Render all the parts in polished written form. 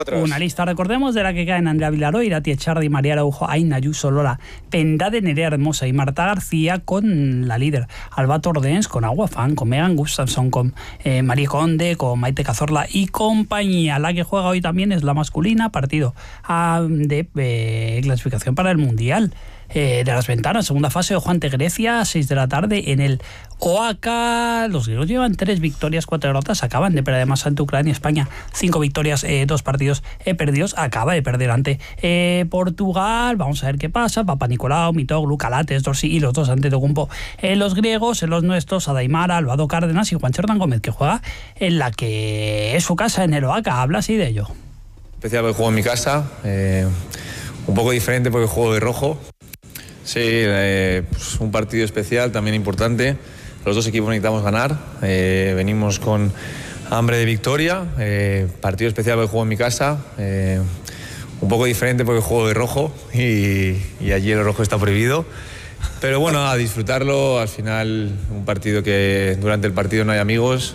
Una lista, recordemos, de la que caen Andrea Vilaró, Irati Echarri, María Araujo, Aina Ayuso, Lola Pendade, Nerea Hermosa y Marta García, con la líder Alba Tordens, con Agua Fan, con Megan Gustafsson, con María Conde, con Maite Cazorla y compañía. La que juega hoy también es la masculina, partido de clasificación para el Mundial de las Ventanas, segunda fase, ojo ante Grecia, 6 de la tarde en el OACA. Los griegos llevan 3 victorias, 4 derrotas, acaban de perder además ante Ucrania. España 5 victorias, 2 partidos perdidos, acaba de perder ante Portugal. Vamos a ver qué pasa. Papanikolaou, Mitoglu, Calates, Dorsi y los dos Antetokounmpo. Los griegos, en los nuestros, Adaimara, Alvaro Cárdenas y Juan Cherdán Gómez, que juega en la que es su casa, en el OACA. Habla así de ello. Especial porque juego en mi casa, un poco diferente porque juego de rojo. Sí, pues un partido especial, también importante. Los dos equipos necesitamos ganar. Venimos con hambre de victoria. Partido especial porque juego en mi casa. Un poco diferente porque juego de rojo y allí el rojo está prohibido. Pero bueno, a disfrutarlo. Al final, un partido que durante el partido no hay amigos.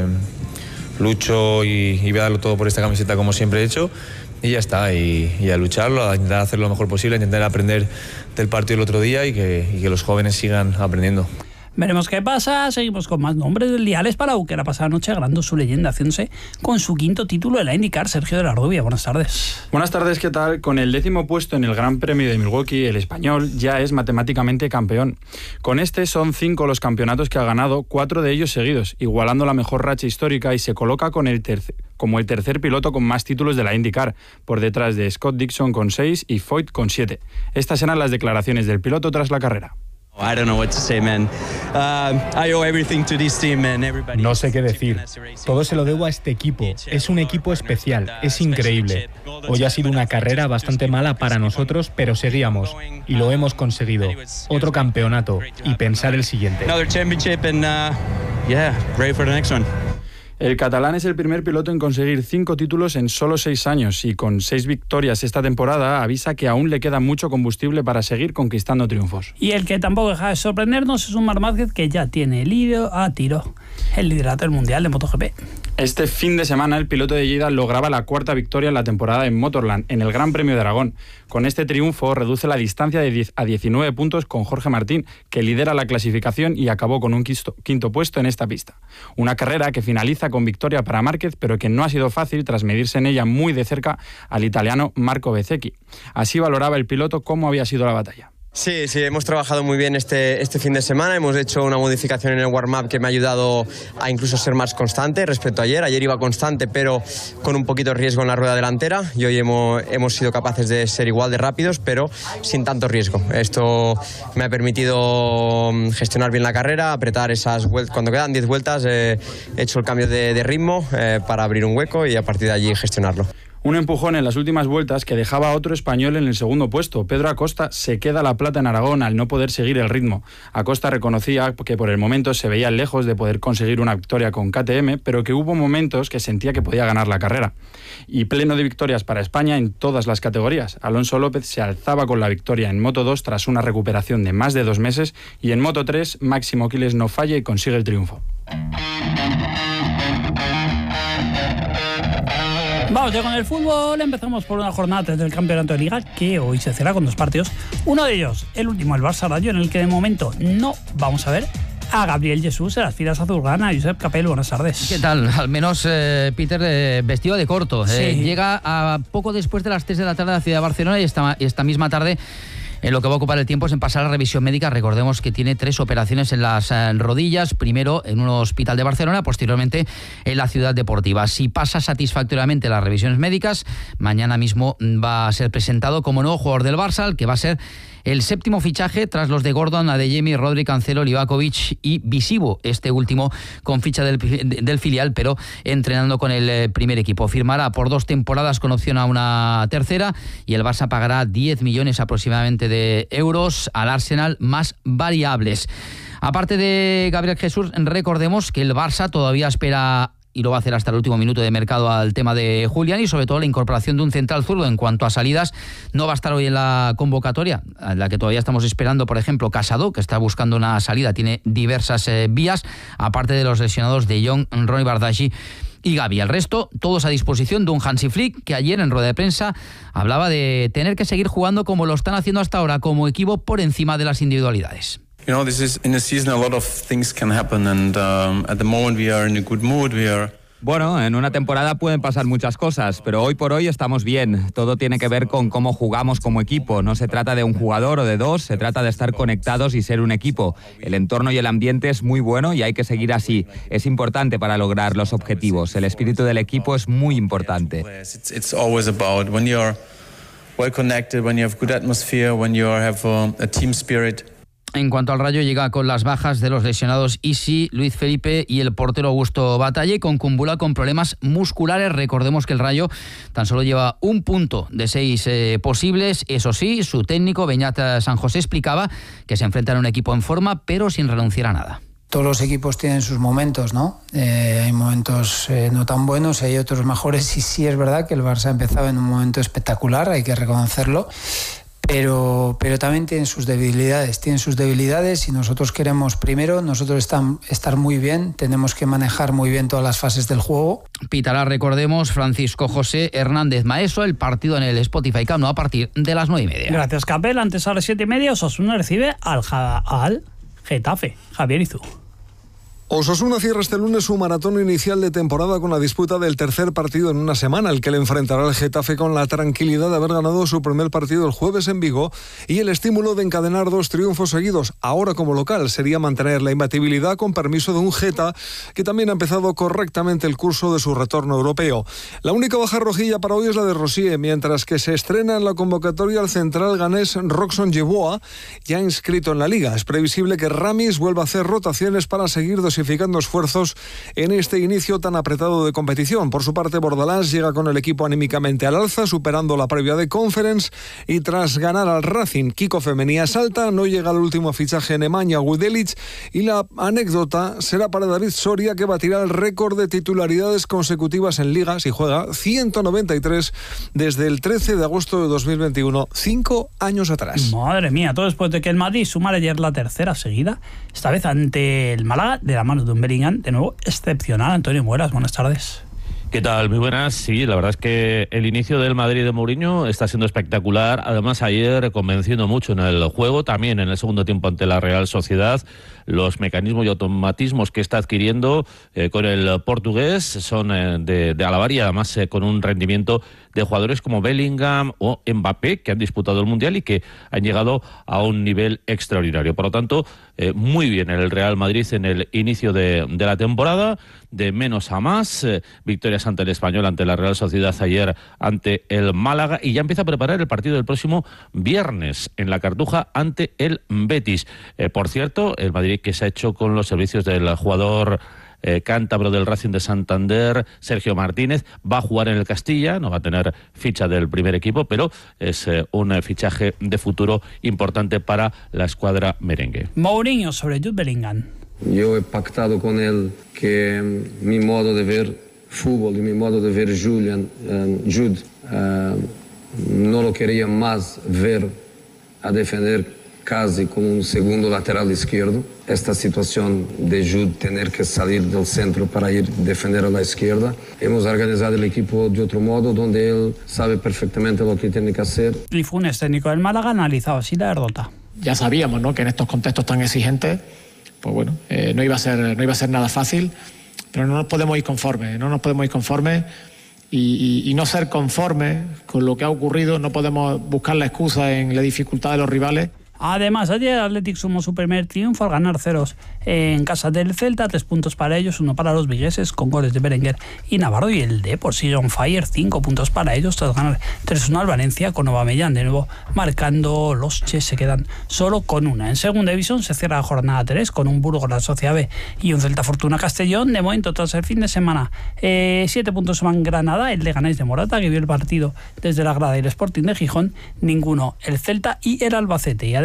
Lucho y voy a darlo todo por esta camiseta como siempre he hecho. Y ya está, y a lucharlo, a intentar hacer lo mejor posible, a intentar aprender del partido del otro día y que los jóvenes sigan aprendiendo. Veremos qué pasa. Seguimos con más nombres del día. Alex Palau, que la pasada noche agrandó su leyenda, haciéndose con su 5º título de la IndyCar. Sergio de la Rubia, buenas tardes. Buenas tardes, ¿qué tal? Con el 10º puesto en el Gran Premio de Milwaukee, el español ya es matemáticamente campeón. Con este son 5 los campeonatos que ha ganado, 4 de ellos seguidos, igualando la mejor racha histórica, y se coloca como el tercer piloto con más títulos de la IndyCar, por detrás de Scott Dixon con 6 y Foyt con 7. Estas eran las declaraciones del piloto tras la carrera. No sé qué decir. Todo se lo debo a este equipo. Es un equipo especial, es increíble. Hoy ha sido una carrera bastante mala para nosotros, pero seguíamos y lo hemos conseguido. Otro campeonato y pensar el siguiente. El catalán es el primer piloto en conseguir 5 títulos en solo 6 años y con 6 victorias esta temporada avisa que aún le queda mucho combustible para seguir conquistando triunfos. Y el que tampoco deja de sorprendernos es un Marc Márquez que ya tiene el liderato del Mundial de MotoGP. Este fin de semana el piloto de Lleida lograba la 4ª victoria en la temporada en Motorland, en el Gran Premio de Aragón. Con este triunfo reduce la distancia de 10 a 19 puntos con Jorge Martín, que lidera la clasificación y acabó con un 5º puesto en esta pista. Una carrera que finaliza con victoria para Márquez, pero que no ha sido fácil tras medirse en ella muy de cerca al italiano Marco Bezzecchi. Así valoraba el piloto cómo había sido la batalla. Sí, hemos trabajado muy bien este fin de semana. Hemos hecho una modificación en el warm-up que me ha ayudado a incluso ser más constante respecto a ayer. Ayer iba constante, pero con un poquito de riesgo en la rueda delantera. Y hoy hemos sido capaces de ser igual de rápidos, pero sin tanto riesgo. Esto me ha permitido gestionar bien la carrera, apretar esas vueltas. Cuando quedan 10 vueltas he hecho el cambio de ritmo para abrir un hueco y a partir de allí gestionarlo. Un empujón en las últimas vueltas que dejaba a otro español en el segundo puesto. Pedro Acosta se queda la plata en Aragón al no poder seguir el ritmo. Acosta reconocía que por el momento se veía lejos de poder conseguir una victoria con KTM, pero que hubo momentos que sentía que podía ganar la carrera. Y pleno de victorias para España en todas las categorías. Alonso López se alzaba con la victoria en Moto2 tras una recuperación de más de 2 meses, y en Moto3 Máximo Quiles no falla y consigue el triunfo. Vamos ya con el fútbol. Empezamos por una jornada 3 del Campeonato de Liga que hoy se cierra con 2 partidos. Uno de ellos, el último, el Barça-Rayo, en el que de momento no vamos a ver a Gabriel Jesús en las filas azulgrana. Josep Capel, buenas tardes. ¿Qué tal? Al menos Peter vestido de corto. Sí. Llega a poco después de las 3 de la tarde a la ciudad de Barcelona y esta misma tarde lo que va a ocupar el tiempo es en pasar a la revisión médica. Recordemos que tiene 3 operaciones en las rodillas, primero en un hospital de Barcelona, posteriormente en la Ciudad Deportiva. Si pasa satisfactoriamente las revisiones médicas, mañana mismo va a ser presentado como nuevo jugador del Barça, el que va a ser el 7º fichaje tras los de Gordon, Adeyemi, Rodri, Cancelo, Livakovic y Visivo, este último con ficha del filial, pero entrenando con el primer equipo. Firmará por 2 temporadas con opción a una tercera y el Barça pagará 10 millones aproximadamente de euros al Arsenal más variables. Aparte de Gabriel Jesús, recordemos que el Barça todavía espera, y lo va a hacer hasta el último minuto de mercado, al tema de Julián y sobre todo la incorporación de un central zurdo. En cuanto a salidas, no va a estar hoy en la convocatoria, a la que todavía estamos esperando, por ejemplo, Casado, que está buscando una salida, tiene diversas vías, aparte de los lesionados de Jong, Ronny Bardghji y Gavi. El resto, todos a disposición de un Hansi Flick, que ayer en rueda de prensa hablaba de tener que seguir jugando como lo están haciendo hasta ahora, como equipo por encima de las individualidades. This is in a season a lot of things can happen and at the moment we are in a good mood. Bueno, en una temporada pueden pasar muchas cosas, pero hoy por hoy estamos bien. Todo tiene que ver con cómo jugamos como equipo. No se trata de un jugador o de dos, se trata de estar conectados y ser un equipo. El entorno y el ambiente es muy bueno y hay que seguir así. Es importante para lograr los objetivos. El espíritu del equipo es muy importante. It's always about when you're well connected, when you have good atmosphere, when you have a team spirit. En cuanto al Rayo, llega con las bajas de los lesionados Isi, Luis Felipe y el portero Augusto Batalle, con Kumbula con problemas musculares. Recordemos que el Rayo tan solo lleva un punto de 6 posibles. Eso sí, su técnico Beñat San José explicaba que se enfrentan a un equipo en forma, pero sin renunciar a nada. Todos los equipos tienen sus momentos, ¿no? Hay momentos no tan buenos, hay otros mejores, y sí es verdad que el Barça ha empezado en un momento espectacular, hay que reconocerlo. Pero también tienen sus debilidades y nosotros queremos primero, estar muy bien, tenemos que manejar muy bien todas las fases del juego. Pitará, recordemos, Francisco José Hernández Maeso, el partido en el Spotify Camp Nou a partir de las 9:30. Gracias, Capel. Antes a las 7:30 Osasuna recibe al Getafe. Javier Izú. Osasuna cierra este lunes su maratón inicial de temporada con la disputa del tercer partido en una semana, el que le enfrentará al Getafe con la tranquilidad de haber ganado su primer partido el jueves en Vigo y el estímulo de encadenar 2 triunfos seguidos. Ahora como local sería mantener la imbatibilidad con permiso de un Geta que también ha empezado correctamente el curso de su retorno europeo. La única baja rojilla para hoy es la de Rosier, mientras que se estrena en la convocatoria al central ganés Roxon Yeboah, ya inscrito en la Liga. Es previsible que Ramis vuelva a hacer rotaciones para seguir dosificando esfuerzos en este inicio tan apretado de competición. Por su parte, Bordalás llega con el equipo anímicamente al alza, superando la previa de Conference, y tras ganar al Racing, Kiko Femenía salta, no llega el último fichaje Nemanja Gudelic, y la anécdota será para David Soria, que batirá el récord de titularidades consecutivas en Liga, si juega 193 desde el 13 de agosto de 2021, 5 años atrás. Madre mía, todo después de que el Madrid sumara ayer la tercera seguida, esta vez ante el Málaga, de la mano de un Bellingham, de nuevo excepcional. Antonio Mueras, buenas tardes. ¿Qué tal? Muy buenas. Sí, la verdad es que el inicio del Madrid de Mourinho está siendo espectacular. Además, ayer convenciendo mucho en el juego, también en el segundo tiempo ante la Real Sociedad. Los mecanismos y automatismos que está adquiriendo con el portugués son de alabar, y además con un rendimiento de jugadores como Bellingham o Mbappé, que han disputado el Mundial y que han llegado a un nivel extraordinario. Por lo tanto, muy bien el Real Madrid en el inicio de la temporada, de menos a más. Victorias ante el Español, ante la Real Sociedad ayer, ante el Málaga, y ya empieza a preparar el partido del próximo viernes en la Cartuja ante el Betis. Por cierto, el Madrid, que se ha hecho con los servicios del jugador cántabro del Racing de Santander, Sergio Martínez, va a jugar en el Castilla, no va a tener ficha del primer equipo, pero es un fichaje de futuro importante para la escuadra merengue. Mourinho sobre Jude Bellingham. Yo he pactado con él que mi modo de ver fútbol y mi modo de ver Jude no lo quería más ver a defender casi como un segundo lateral izquierdo. Esta situación de Jude tener que salir del centro para ir a defender a la izquierda. Hemos organizado el equipo de otro modo, donde él sabe perfectamente lo que tiene que hacer. Y Funes, técnico del Málaga, analizado así la derrota. Ya sabíamos, ¿no?, que en estos contextos tan exigentes, pues bueno, no iba a ser nada fácil, pero no nos podemos ir conformes, y no ser conformes con lo que ha ocurrido. No podemos buscar la excusa en la dificultad de los rivales. Además, ayer el Athletic sumó su primer triunfo al ganar 0 en casa del Celta, 3 puntos para ellos, 1 para los vigueses, con goles de Berenguer y Navarro, y el Depor sigue on fire, 5 puntos para ellos tras ganar 3-1 al Valencia, con Aubameyang de nuevo marcando. Los Ches se quedan solo con 1. En segunda división se cierra la jornada 3 con un Burgos la Sociedad B y un Celta Fortuna Castellón. De momento, tras el fin de semana, 7 puntos van Granada, el Leganés de Morata, que vio el partido desde la grada, y el Sporting de Gijón, ninguno el Celta y el Albacete. Y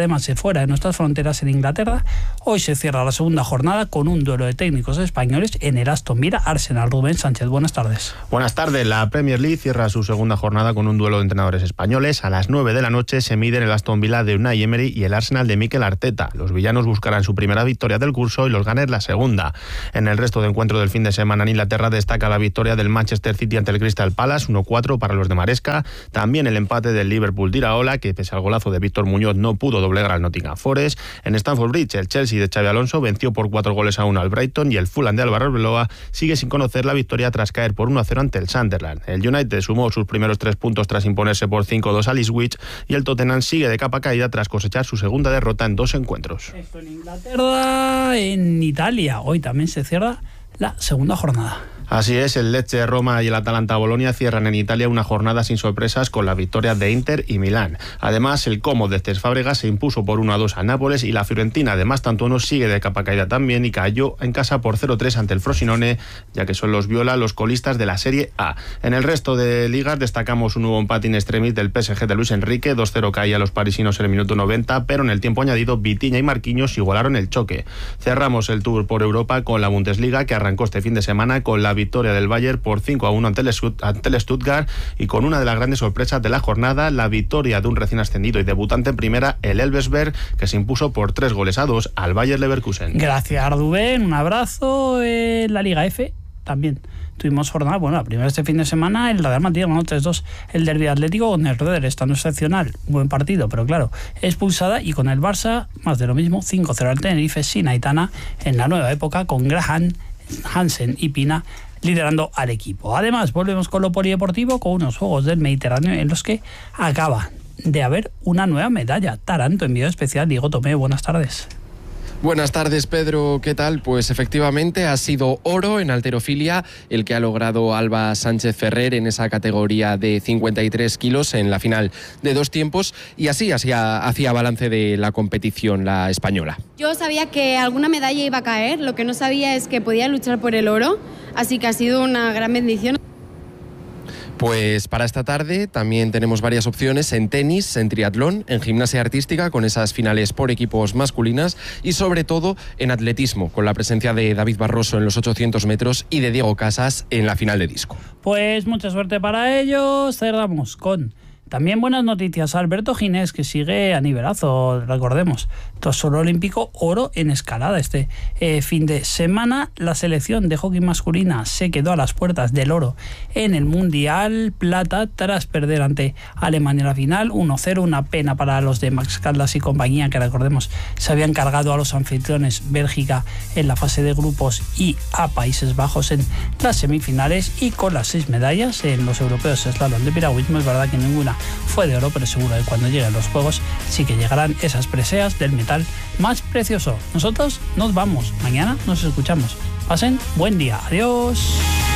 además de fuera de nuestras fronteras en Inglaterra, hoy se cierra la segunda jornada con un duelo de técnicos españoles en el Aston Villa Arsenal. Rubén Sánchez, buenas tardes. Buenas tardes. La Premier League cierra su segunda jornada con un duelo de entrenadores españoles. A las 9 de la noche se miden el Aston Villa de Unai Emery y el Arsenal de Mikel Arteta. Los villanos buscarán su primera victoria del curso y los Gunners la segunda. En el resto de encuentros del fin de semana en Inglaterra destaca la victoria del Manchester City ante el Crystal Palace, 1-4 para los de Maresca. También el empate del Liverpool de Iraola, que pese al golazo de Víctor Muñoz no pudo doblegar al Nottingham Forest. En Stamford Bridge, el Chelsea de Xabi Alonso venció por 4-1 al Brighton y el Fulham de Álvaro Arbeloa sigue sin conocer la victoria tras caer por 1-0 ante el Sunderland. El United sumó sus primeros 3 puntos tras imponerse por 5-2 al Ipswich y el Tottenham sigue de capa caída tras cosechar su segunda derrota en 2 encuentros. Esto en Inglaterra, en Italia. Hoy también se cierra la segunda jornada. Así es, el Lecce, Roma y el Atalanta Bolonia cierran en Italia una jornada sin sorpresas con la victoria de Inter y Milán. Además, el Como de Cesc Fábregas se impuso por 1-2 a Nápoles y la Fiorentina de Mastantuono sigue de capa caída también y cayó en casa por 0-3 ante el Frosinone, ya que son los viola los colistas de la Serie A. En el resto de ligas destacamos un nuevo empate in extremis del PSG de Luis Enrique, 2-0 caía a los parisinos en el minuto 90, pero en el tiempo añadido Vitinha y Marquinhos igualaron el choque. Cerramos el tour por Europa con la Bundesliga, que arrancó este fin de semana con la victoria del Bayern por 5-1 ante el Stuttgart y con una de las grandes sorpresas de la jornada, la victoria de un recién ascendido y debutante en primera, el Elversberg, que se impuso por 3-2 al Bayer Leverkusen. Gracias, Rubén, un abrazo. La Liga F también tuvimos jornada, bueno, la primera este fin de semana el Real Madrid ganó 3-2 el derbi atlético con el Roder, estando excepcional, buen partido, pero claro, expulsada, y con el Barça más de lo mismo, 5-0 al Tenerife sin Aitana en la nueva época, con Graham, Hansen y Pina liderando al equipo. Además, volvemos con lo polideportivo, con unos Juegos del Mediterráneo en los que acaba de haber una nueva medalla. Taranto, enviado especial. Diego Tomé, buenas tardes. Buenas tardes, Pedro, ¿qué tal? Pues efectivamente ha sido oro en halterofilia el que ha logrado Alba Sánchez Ferrer en esa categoría de 53 kilos en la final de 2 tiempos, y así hacía balance de la competición la española. Yo sabía que alguna medalla iba a caer, lo que no sabía es que podía luchar por el oro, así que ha sido una gran bendición. Pues para esta tarde también tenemos varias opciones en tenis, en triatlón, en gimnasia artística con esas finales por equipos masculinas y sobre todo en atletismo con la presencia de David Barroso en los 800 metros y de Diego Casas en la final de disco. Pues mucha suerte para ellos. Cerramos con también buenas noticias. Alberto Ginés, que sigue a nivelazo, recordemos, tras oro olímpico, oro en escalada este fin de semana. La selección de hockey masculina se quedó a las puertas del oro en el Mundial Plata tras perder ante Alemania en la final 1-0, una pena para los de Max Caldas y compañía, que recordemos se habían cargado a los anfitriones Bélgica en la fase de grupos y a Países Bajos en las semifinales, y con las 6 medallas en los europeos slalom de piragüismo. Es verdad que ninguna fue de oro, pero seguro que cuando lleguen los juegos sí que llegarán esas preseas del metal más precioso. Nosotros nos vamos, mañana nos escuchamos. Pasen buen día, adiós.